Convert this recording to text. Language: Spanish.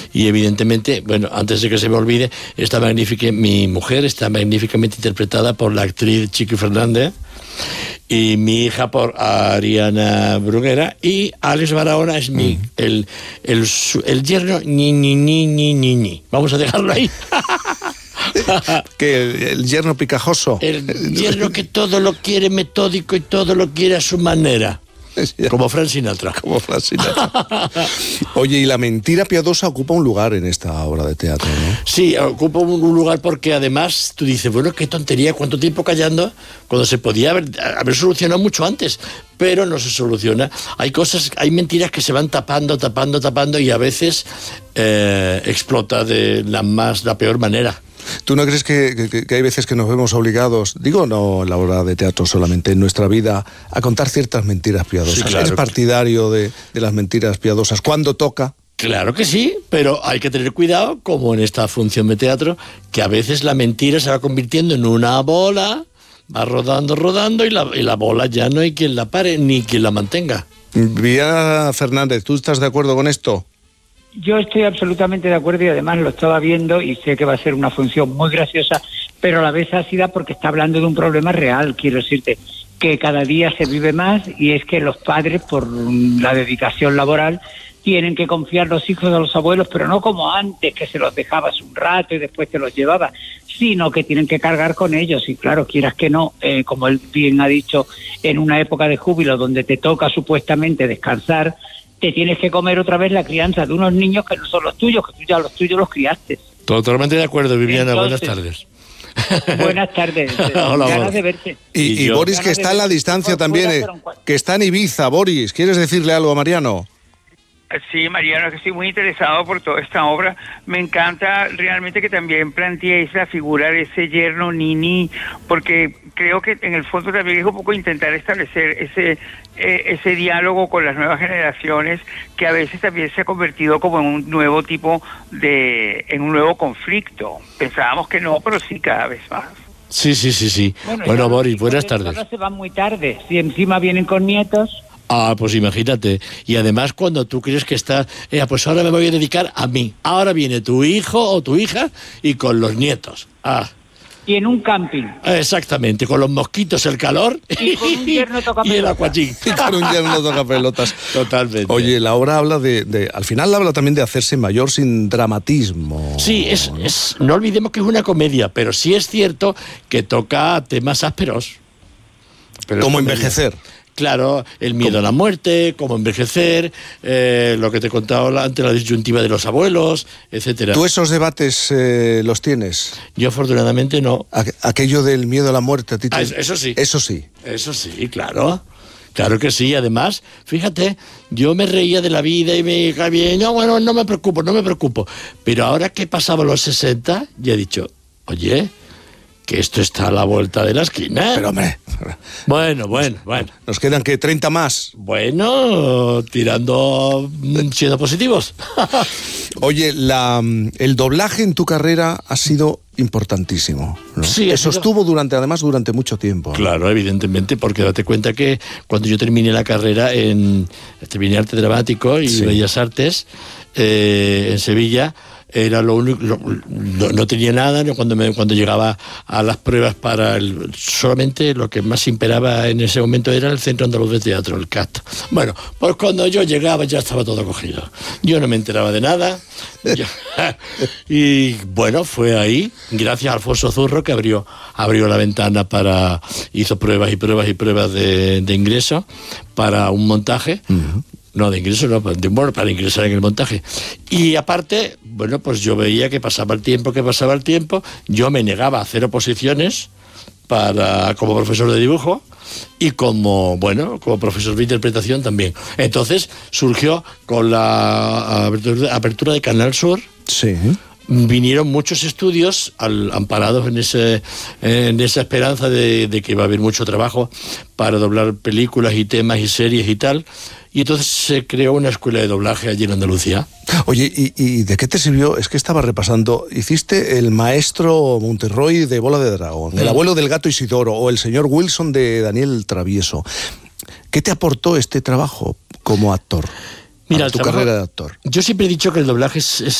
Y evidentemente, bueno, antes de que se me olvide, mi mujer está magníficamente interpretada por la actriz Chiqui Fernández, y mi hija por Ariana Bruguera, y Alex Barahona es el yerno ñi. Vamos a dejarlo ahí. ¿Que el yerno picajoso? El yerno que todo lo quiere metódico y todo lo quiere a su manera. Como Frank Sinatra. Oye, y la mentira piadosa ocupa un lugar en esta obra de teatro, ¿no? Sí, ocupa un lugar porque además tú dices, bueno, qué tontería, cuánto tiempo callando, cuando se podía haber solucionado mucho antes, pero no se soluciona. Hay mentiras que se van tapando y a veces explota de la peor manera. ¿Tú no crees que hay veces que nos vemos obligados, digo no en la obra de teatro solamente, en nuestra vida, a contar ciertas mentiras piadosas? Sí, claro. ¿Eres partidario de las mentiras piadosas cuando toca? Claro que sí, pero hay que tener cuidado, como en esta función de teatro, que a veces la mentira se va convirtiendo en una bola, va rodando y la bola ya no hay quien la pare ni quien la mantenga. Viviana Fernández, ¿tú estás de acuerdo con esto? Yo estoy absolutamente de acuerdo y además lo estaba viendo y sé que va a ser una función muy graciosa, pero a la vez ácida porque está hablando de un problema real. Quiero decirte que cada día se vive más y es que los padres, por la dedicación laboral, tienen que confiar los hijos a los abuelos, pero no como antes, que se los dejabas un rato y después te los llevabas, sino que tienen que cargar con ellos. Y claro, quieras que no, como él bien ha dicho, en una época de júbilo donde te toca supuestamente descansar, te tienes que comer otra vez la crianza de unos niños que no son los tuyos, que tú ya los tuyos los criaste. Totalmente de acuerdo, Viviana. Entonces, buenas tardes. Buenas tardes. Hola, ganas de verte. Y Boris, que está en la distancia también, que está en Ibiza. Boris, ¿quieres decirle algo a Mariano? Sí, Mariano, es que estoy muy interesado por toda esta obra. Me encanta realmente que también planteéis la figura de ese yerno Nini, porque creo que en el fondo también es un poco intentar establecer ese diálogo con las nuevas generaciones, que a veces también se ha convertido como en un nuevo tipo en un nuevo conflicto. Pensábamos que no, pero sí cada vez más. Sí. Bueno, Boris, buenas tardes. No se van muy tarde, si encima vienen con nietos. Ah, pues imagínate. Y además cuando tú crees que estás, pues ahora me voy a dedicar a mí. Ahora viene tu hijo o tu hija y con los nietos. Y en un camping. Exactamente, con los mosquitos, el calor y con un yerno toca y el acuachín. Y con un yerno toca pelotas. Totalmente. Oye, la obra habla al final habla también de hacerse mayor sin dramatismo. Sí, no olvidemos que es una comedia, pero sí es cierto que toca temas ásperos. Como envejecer. Claro, el miedo a la muerte, cómo envejecer, lo que te he contado antes, la disyuntiva de los abuelos, etcétera. ¿Tú esos debates los tienes? Yo afortunadamente no. Aquello del miedo a la muerte, a ti eso sí. Eso sí. Eso sí, claro. Claro que sí. Además, fíjate, yo me reía de la vida y me caía bien. No, bueno, no me preocupo. Pero ahora que pasaba los 60, ya he dicho, oye, que esto está a la vuelta de la esquina. Pero hombre. Bueno. Nos quedan, ¿qué? 30 más. Bueno, siendo positivos. Oye, el doblaje en tu carrera ha sido importantísimo, ¿no? Sí, eso estuvo durante mucho tiempo, ¿no? Claro, evidentemente, porque date cuenta que cuando yo terminé la carrera terminé arte dramático y Bellas Artes en Sevilla, era lo único, no tenía nada, ¿no? Cuando llegaba a las pruebas solamente lo que más imperaba en ese momento era el Centro Andaluz de Teatro, el CAT. Bueno, pues cuando yo llegaba ya estaba todo cogido. Yo no me enteraba de nada. Y bueno, fue ahí, gracias a Alfonso Zurro, que abrió la ventana hizo pruebas de ingreso para un montaje. Uh-huh. No, de ingreso no, para ingresar en el montaje. Y aparte, bueno, pues yo veía que pasaba el tiempo, yo me negaba a hacer oposiciones como profesor de dibujo y como profesor de interpretación también. Entonces surgió con la apertura de Canal Sur. Sí. Vinieron muchos estudios amparados en esa esperanza de que iba a haber mucho trabajo para doblar películas y temas y series y tal. Y entonces se creó una escuela de doblaje allí en Andalucía. Oye, ¿y de qué te sirvió? Es que estaba repasando. Hiciste El maestro Monterroy de Bola de Dragón, El abuelo del gato Isidoro o El señor Wilson de Daniel Travieso. ¿Qué te aportó este trabajo como actor? Mira, tu carrera de actor. Yo siempre he dicho que el doblaje es